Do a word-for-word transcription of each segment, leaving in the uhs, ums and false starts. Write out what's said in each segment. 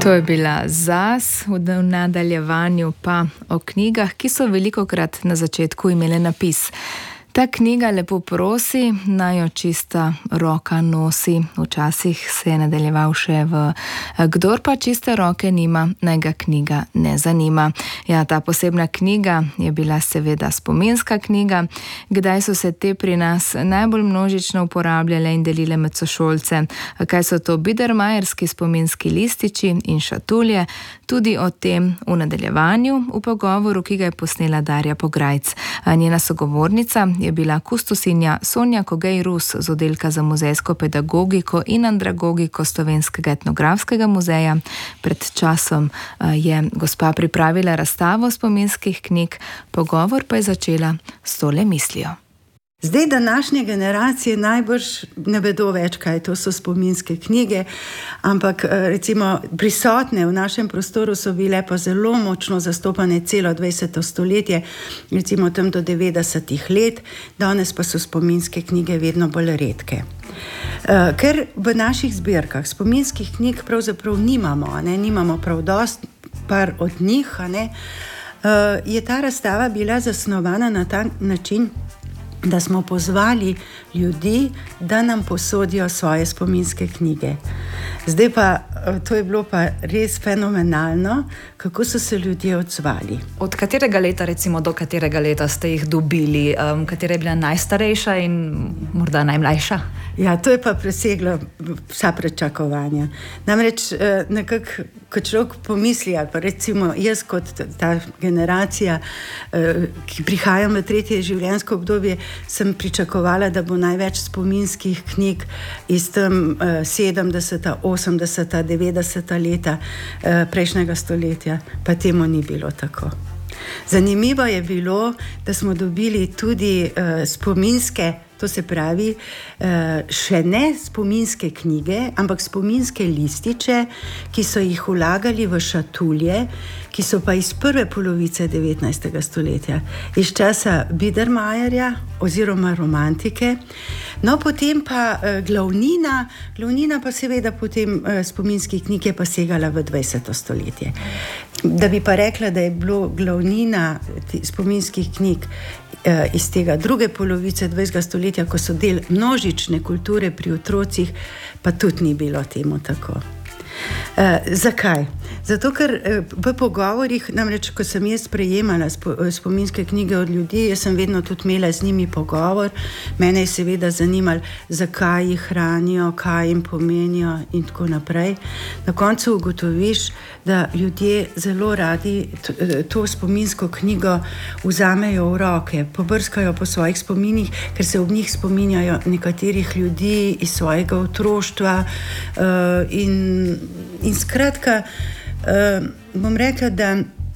To je bila Zaz, v nadaljevanju pa o knjigah, ki so velikokrat na začetku imele napis: ta knjiga lepo prosi, naj jo čista roka nosi. Včasih se je nadaljeval še v: kdor pa čiste roke nima, naj ga knjiga ne zanima. Ja, ta posebna knjiga je bila seveda spominska knjiga. Kdaj so se te pri nas najbolj množično uporabljale in delile med sošolce? Kaj so to bidermajerski spominski lističi in šatulje? Tudi o tem v nadaljevanju, v pogovoru, ki ga je posnela Darja Pograjc. Njena sogovornica je bila kustosinja Sonja Kogej Rus z oddelka za muzejsko pedagogiko in andragogiko Slovenskega etnografskega muzeja. Pred časom je gospa pripravila razstavo spominskih knjig, pogovor pa je začela s tole mislijo. Zdaj, današnje generacije najbrž ne vedo več, kaj to so spominske knjige, ampak recimo prisotne v našem prostoru so bile pa zelo močno zastopane celo dvajseto stoletje, recimo tam do devetdesetih let, danes pa so spominske knjige vedno bolj redke. Ker v naših zbirkah spominskih knjig pravzaprav nimamo, ne, nimamo prav dost, par od njih, ne, je ta razstava bila zasnovana na ta način, da smo pozvali ljudi, da nam posodijo svoje spominske knjige. Zdaj pa, to je bilo pa res fenomenalno, kako so se ljudje odzvali. Od katerega leta, recimo, do katerega leta ste jih dobili? Um, katera je bila najstarejša in morda najmlajša? Ja, to je pa preseglo vsa pričakovanja. Namreč nekako, ko človek pomisli, ali pa recimo jaz kot ta generacija, ki prihajam v tretje življenjsko obdobje, sem pričakovala, da bo največ spominskih knjig iz tam sedemdeseta, osemdeseta, devetdeseta leta prejšnjega stoletja, pa temu ni bilo tako. Zanimivo je bilo, da smo dobili tudi spominske, to se pravi, še ne spominske knjige, ampak spominske lističe, ki so jih vlagali v šatulje, ki so pa iz prve polovice devetnajstega stoletja, iz časa Bidermajerja oziroma romantike. No, potem pa glavnina, glavnina pa seveda potem spominskih knjig je pa segala v dvajseto stoletje. Da bi pa rekla, da je bilo glavnina spominskih knjig iz tega druge polovice dvajsetega stoletja, ko so del množične kulture pri otrocih, pa tudi ni bilo temu tako. Uh, zakaj? Zato, ker v pogovorih, namreč, ko sem jaz prejemala spominske knjige od ljudi, jaz sem vedno tudi imela z njimi pogovor, mene je seveda zanimalo, zakaj jih hranijo, kaj jim pomenijo in tako naprej. Na koncu ugotoviš, da ljudje zelo radi to spominsko knjigo vzamejo v roke, pobrskajo po svojih spominih, ker se ob njih spominjajo nekaterih ljudi iz svojega otroštva uh, in, in skratka, Uh, bom rekla, da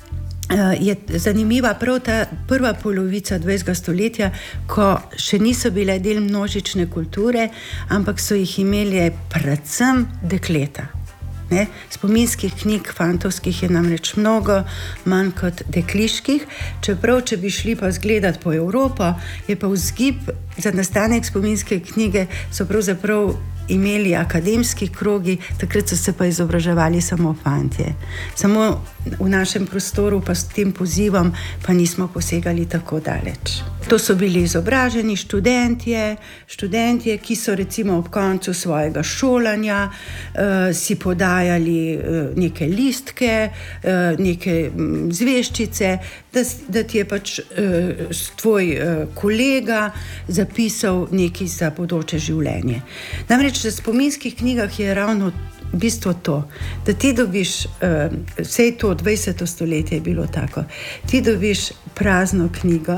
uh, je zanimiva prav ta prva polovica dvajsetega stoletja, ko še niso bile del množične kulture, ampak so jih imeli predvsem dekleta. Ne? Spominskih knjig fantovskih je namreč mnogo manj kot dekliških, čeprav, če bi šli pa zgledati po Evropo, je pa vzgib za nastanek spominske knjige so pravzaprav imeli akademski krogi, takrat so se pa izobraževali samo fantje. Samo v našem prostoru pa s tem pozivom pa nismo posegali tako daleč. To so bili izobraženi študentje, študentje, ki so recimo ob koncu svojega šolanja uh, si podajali uh, neke listke, uh, neke um, zveščice, da, da ti je pač uh, tvoj uh, kolega zapisal nekaj za bodoče življenje. Namreč v spominskih knjigah je ravno v bistvu to, da ti dobiš, uh, vse to dvajseto stoletje je bilo tako, ti dobiš prazno knjigo,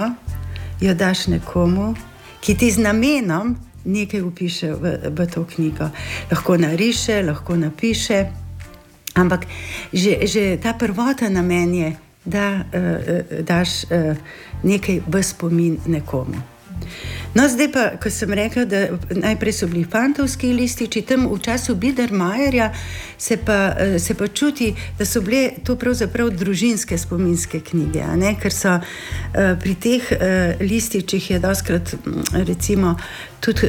jo daš nekomu, ki ti z namenom nekaj upiše v, v to knjigo. Lahko nariše, lahko napiše, ampak že, že ta prvotni namen je, da uh, daš uh, nekaj v spomin nekomu. No, zdaj pa, ko sem rekla, da najprej so bili fantovski lističi, tam v času Biedermajerja se pa, se pa čuti, da so bile to pravzaprav družinske spominske knjige, a ne? Ker so pri teh lističih je doskrat, recimo, tudi,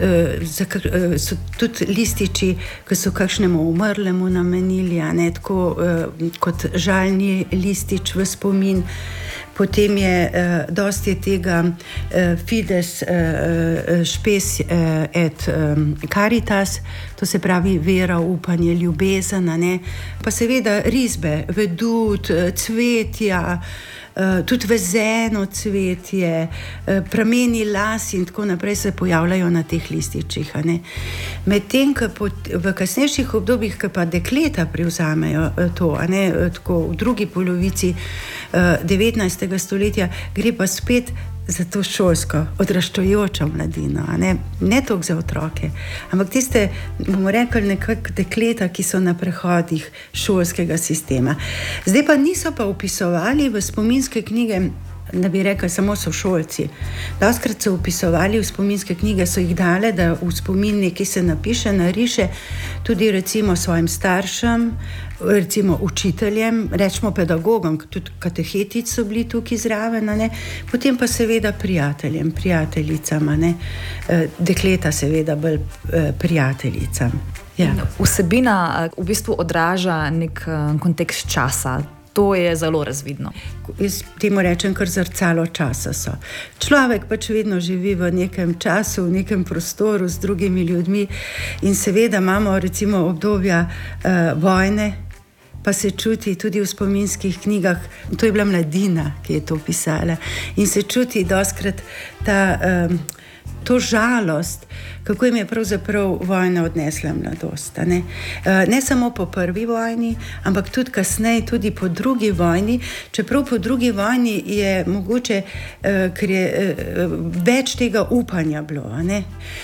so tudi lističi, ki so kakšnemu umrlemu namenili, a ne? Tako kot žalni listič v spomin. Potem je uh, dosti tega uh, Fides uh, spes uh, et um, caritas, to se pravi vera, upanje, ljubezen, ne? Pa seveda risbe, vedut, cvetja, uh, tudi vezeno cvetje, uh, prameni las in tako naprej se pojavljajo na teh lističih. Medtem, ko v kasnejših obdobjih, ko pa dekleta prevzamejo uh, to, a ne? Tako v drugi polovici devetnajstega stoletja, gre pa spet za to šolsko, odraščajočo mladino, a ne, ne toliko za otroke, ampak tiste, bomo rekli, nekako dekleta, ki so na prehodih šolskega sistema. Zdaj pa niso pa vpisovali v spominske knjige, da bi rekli, samo so šolci. Doskrat so vpisovali v spominske knjige, so jih dale, da v spomin nekaj se napiše, nariše, tudi recimo svojim staršem, recimo učiteljem, rečemo pedagogom, tudi katehetici so bili tukaj zraven, ne? Potem pa seveda prijateljem, prijateljicam, ne? Dekleta seveda bolj prijateljicam. Ja. Vsebina v bistvu odraža nek kontekst časa. To je zelo razvidno. Jaz temu rečem, kar zrcalo časa so. Človek pač vedno živi v nekem času, v nekem prostoru z drugimi ljudmi in seveda imamo recimo obdobja uh, vojne, pa se čuti tudi v spominskih knjigah, to je bila mladina, ki je to pisala, in se čuti doskrat ta, um, to žalost, kako jim je pravzaprav vojna odnesla mladost. Ne? ne samo po prvi vojni, ampak tudi kasneje, tudi po drugi vojni, čeprav po drugi vojni je mogoče, ker je več tega upanja bilo. Ne?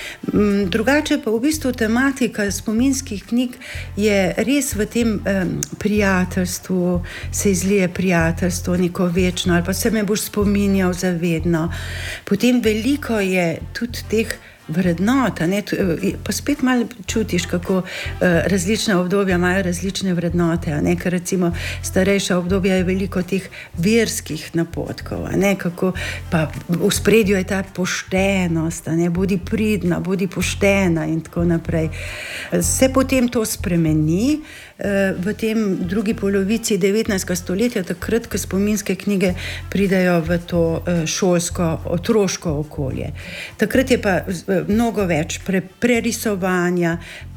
Drugače pa v bistvu tematika spominskih knjig je res v tem prijateljstvu, se izlije prijateljstvo neko večno, ali pa se me boš spominjal zavedno. Potem veliko je tudi teh vrednota, ne? Pa spet malo čutiš, kako uh, različna obdobja imajo različne vrednote, a ne? Ker recimo starejša obdobja je veliko teh verskih napotkov, a ne? Kako pa v spredju je ta poštenost, a ne? Bodi pridna, bodi poštena in tako naprej. Se potem to spremeni v tem drugi polovici devetnajstega stoletja, takrat, ko spominske knjige pridejo v to šolsko, otroško okolje. Takrat je pa mnogo več pre, prerisovanja,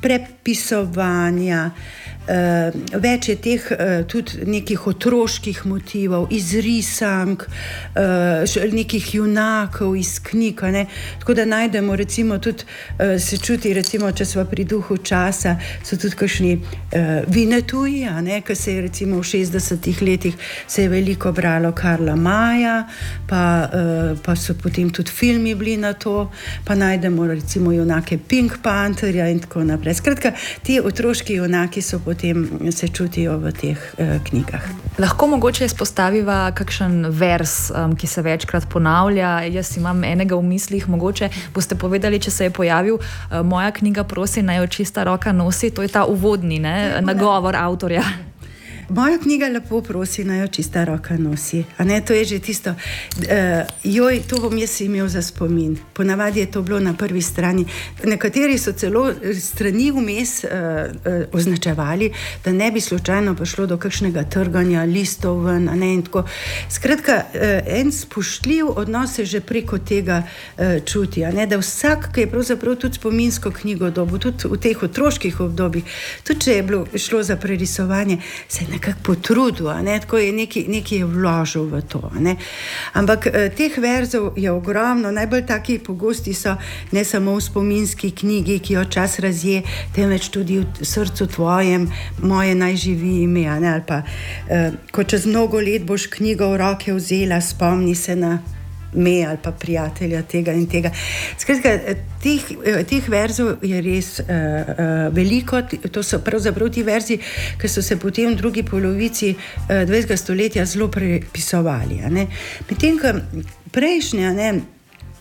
prepisovanja, Uh, več je teh uh, tudi nekih otroških motivov, izrisank, uh, nekih junakov iz knjig, ne? Tako da najdemo recimo tudi, uh, se čuti recimo, če smo pri duhu časa, so tudi kakšni uh, Vinetuji, a ne? Ker se je recimo v šestdesetih letih se je veliko bralo Karla Maja, pa, uh, pa so potem tudi filmi bili na to, pa najdemo recimo junake Pink Pantherja in tako naprej. Skratka, ti otroški junaki so potem se čutijo v teh eh, knjigah. Lahko mogoče izpostaviva kakšen vers, um, ki se večkrat ponavlja. Jaz imam enega v mislih, mogoče boste povedali, če se je pojavil. Uh, moja knjiga prosi, naj jo čista roka nosi. To je ta uvodni, ne, nagovor avtorja. Moja knjiga lepo prosi, naj jo čista roka nosi. A ne, to je že tisto, uh, joj, to bom jaz imel za spomin. Ponavadi je to bilo na prvi strani. Nekateri so celo strani vmes uh, uh, označevali, da ne bi slučajno prišlo do kakšnega trganja listov ven, a ne, in tako. Skratka, uh, en spoštljiv odnos se že preko tega uh, čuti, a ne, da vsak, ki je pravzaprav tudi spominsko knjigo dobil, tudi v teh otroških obdobjih, tudi če je bilo, šlo za prerisovanje, se nekako potrudil, a ne, tako je nekaj, nekaj je vložil v to, a ne. Ampak eh, teh verzov je ogromno, najbolj taki pogosti so ne samo v spominski knjigi, ki jo čas razje, temveč tudi v srcu tvojem, moje naj živi ime, a ne, ali pa eh, ko čez mnogo let boš knjigo v roke vzela, spomni se na me ali pa prijatelja tega in tega. Skratka, teh, teh verzov je res uh, uh, veliko, to so pravzaprav ti verzi, ki so se potem v drugi polovici uh, dvajsetega stoletja zelo prepisovali. Medtem, ko prejšnja, ne,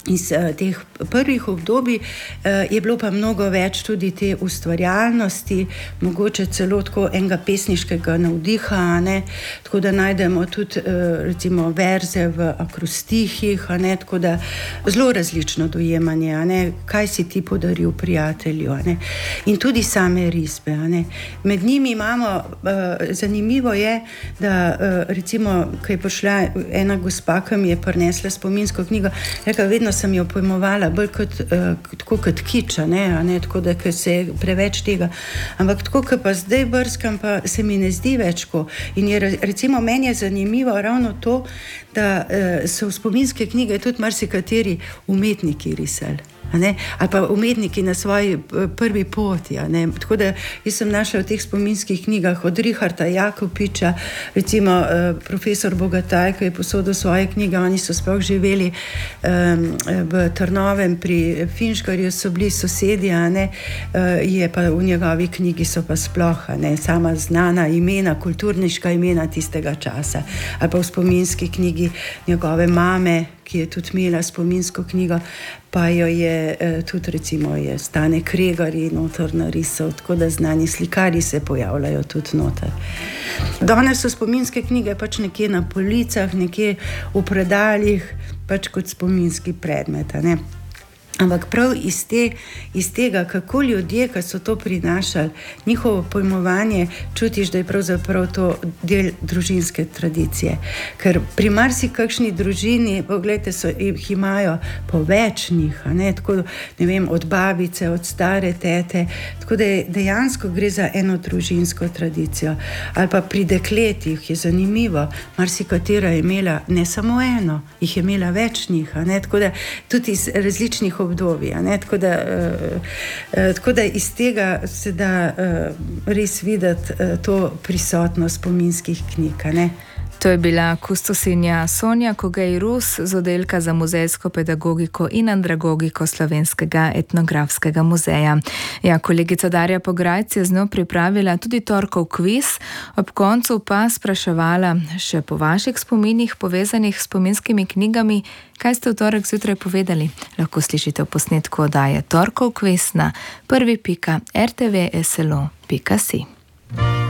Iz uh, teh prvih obdobij uh, je bilo pa mnogo več tudi te ustvarjalnosti, mogoče celo tako enega pesniškega navdiha, ne? Tako da najdemo tudi uh, recimo verze v akrostihih, ne? Tako da zelo različno dojemanje, ne? Kaj si ti podaril prijatelju, ne? In tudi same risbe. Ne? Med njimi imamo, uh, zanimivo je, da uh, recimo, ko je prišla ena gospa, ki mi je prinesla spominsko knjigo, reka, vedno sem jo pojmovala bolj kot, uh, tako kot kiča, ne, a ne, tako da se je preveč tega. Ampak tako, ko pa zdaj brskam, pa se mi ne zdi več ko. In je, recimo, meni je zanimivo ravno to, da uh, so v spominske knjige tudi marsikateri umetniki risali. Ali pa umetniki na svoji prvi poti. Tako da jaz sem našla v teh spominskih knjigah od Richarda Jakopiča, recimo uh, profesor Bogataj, ki je posodil svoje knjige, oni so sploh živeli um, v Trnovem pri Finškarju, so bili sosedje, uh, je pa v njegovi knjigi so pa sploh ne, sama znana imena, kulturniška imena tistega časa. Ali pa v spominski knjigi njegove mame, ki je tudi imela spominsko knjigo, pa jo je tudi recimo je Stane Kregari noter narisal, tako da znani slikari se pojavljajo tudi noter. Danes so spominske knjige pač nekje na policah, nekje v predaljih, pač kot spominski predmet, ne. Ampak prav iz, te, iz tega, kako ljudje, ki so to prinašali, njihovo pojmovanje, čutiš, da je pravzaprav to del družinske tradicije. Ker pri marsikakšni družini, pogledajte, so, jih imajo po več njih, ne, tako, ne vem, od babice, od stare tete, tako da je, dejansko gre za eno družinsko tradicijo. Ali pa pri dekletih je zanimivo, marsikatera je imela ne samo eno, jih je imela več njih, ne, tako da tudi iz različnih obdobij, ne, tako da, uh, uh, tako da iz tega se da uh, res videti uh, to prisotnost spominskih knjig, ne. To je bila kustosinja Sonja Kogej-Rus z oddelka za muzejsko pedagogiko in andragogiko Slovenskega etnografskega muzeja. Ja, kolegica Darja Pograjc je z njo pripravila tudi torkov kviz, ob koncu pa spraševala še po vaših spominih povezanih s spominskimi knjigami, kaj ste v torek zjutraj povedali. Lahko slišite v posnetku oddaje Torkov kviz na prvi pika r t v s l o pika si.